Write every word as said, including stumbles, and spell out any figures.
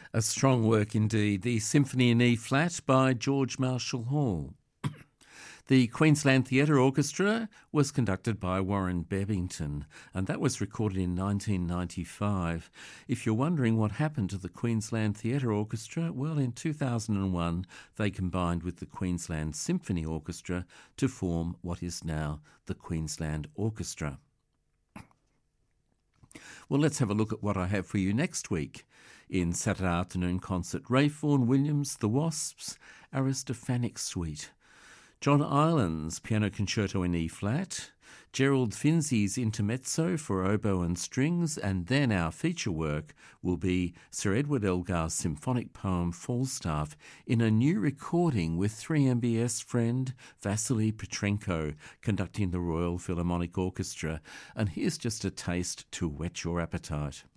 A strong work indeed, the Symphony in E-flat by George Marshall Hall. The Queensland Theatre Orchestra was conducted by Warren Bebbington, and that was recorded in nineteen ninety-five. If you're wondering what happened to the Queensland Theatre Orchestra, well, in two thousand one they combined with the Queensland Symphony Orchestra to form what is now the Queensland Orchestra. Well, let's have a look at what I have for you next week. In Saturday Afternoon Concert, Ray Vaughan Williams, The Wasps, Aristophanic Suite. John Ireland's Piano Concerto in E-flat, Gerald Finzi's Intermezzo for oboe and strings, and then our feature work will be Sir Edward Elgar's symphonic poem Falstaff in a new recording with three M B S friend Vasily Petrenko conducting the Royal Philharmonic Orchestra. And here's just a taste to whet your appetite.